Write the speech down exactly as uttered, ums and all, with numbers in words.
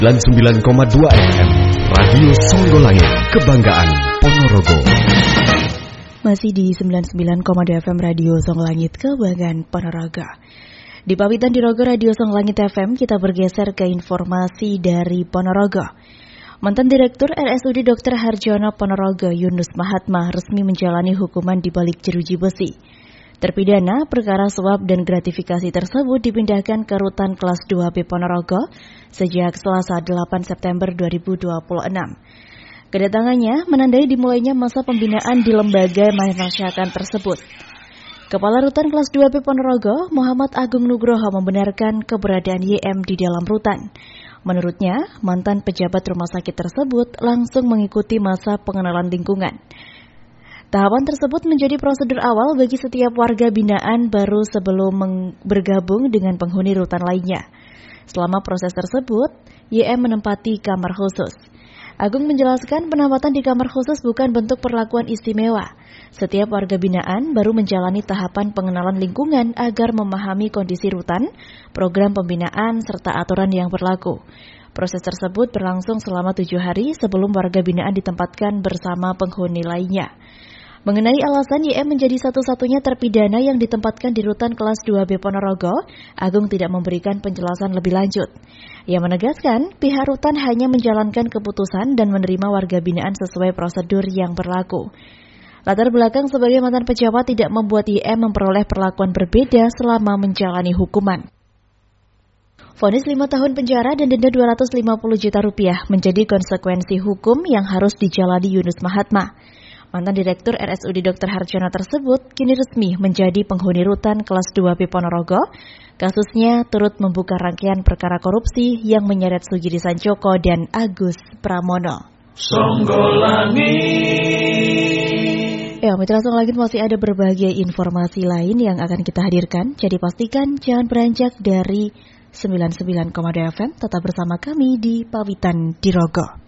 sembilan puluh sembilan koma dua F M Radio Songgolangit, kebanggaan Ponorogo. Masih di sembilan puluh sembilan koma dua F M Radio Songgolangit, kebanggaan Ponorogo. Di Pawitan Dirogo Radio Songgolangit F M, kita bergeser ke informasi dari Ponorogo. Mantan Direktur R S U D Dokter Harjono Ponorogo, Yunus Mahatma, resmi menjalani hukuman di balik jeruji besi. Terpidana perkara suap dan gratifikasi tersebut dipindahkan ke Rutan Kelas dua B Ponorogo sejak Selasa delapan September dua ribu dua puluh enam. Kedatangannya menandai dimulainya masa pembinaan di lembaga pemasyarakatan tersebut. Kepala Rutan Kelas dua B Ponorogo, Muhammad Agung Nugroho, membenarkan keberadaan Y M di dalam rutan. Menurutnya, mantan pejabat rumah sakit tersebut langsung mengikuti masa pengenalan lingkungan. Tahapan tersebut menjadi prosedur awal bagi setiap warga binaan baru sebelum bergabung dengan penghuni rutan lainnya. Selama proses tersebut, Y M menempati kamar khusus. Agung menjelaskan penempatan di kamar khusus bukan bentuk perlakuan istimewa. Setiap warga binaan baru menjalani tahapan pengenalan lingkungan agar memahami kondisi rutan, program pembinaan, serta aturan yang berlaku. Proses tersebut berlangsung selama tujuh hari sebelum warga binaan ditempatkan bersama penghuni lainnya. Mengenai alasan Y M menjadi satu-satunya terpidana yang ditempatkan di Rutan Kelas dua B Ponorogo, Agung tidak memberikan penjelasan lebih lanjut. Ia menegaskan pihak rutan hanya menjalankan keputusan dan menerima warga binaan sesuai prosedur yang berlaku. Latar belakang sebagai mantan pejabat tidak membuat Y M memperoleh perlakuan berbeda selama menjalani hukuman. Vonis lima tahun penjara dan denda dua ratus lima puluh juta rupiah menjadi konsekuensi hukum yang harus dijalani Yunus Mahatma. Mantan Direktur R S U D Dokter Harjono tersebut kini resmi menjadi penghuni Rutan Kelas dua B Ponorogo. Kasusnya turut membuka rangkaian perkara korupsi yang menyeret Sugiri Sancoko dan Agus Pramono. Songgolangit. Ya, Mitra Songgolangit, masih ada berbagai informasi lain yang akan kita hadirkan. Jadi pastikan jangan beranjak dari sembilan puluh sembilan koma dua F M. Tetap bersama kami di Pawitan Dirogo.